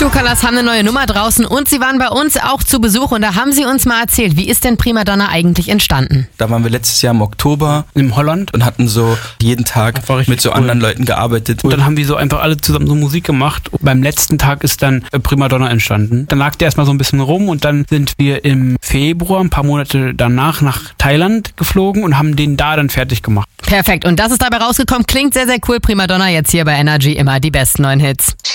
True Colours haben eine neue Nummer draußen und sie waren bei uns auch zu Besuch und da haben sie uns mal erzählt, wie ist denn Primadonna eigentlich entstanden? Da waren wir letztes Jahr im Oktober in Holland und hatten so jeden Tag mit so anderen Leuten gearbeitet. Und dann haben wir so einfach alle zusammen so Musik gemacht. Und beim letzten Tag ist dann Primadonna entstanden. Dann lag der erstmal so ein bisschen rum und dann sind wir im Februar, ein paar Monate danach, nach Thailand geflogen und haben den da dann fertig gemacht. Perfekt. Und das ist dabei rausgekommen. Klingt sehr, sehr cool. Primadonna jetzt hier bei Energy. Immer die besten neuen Hits.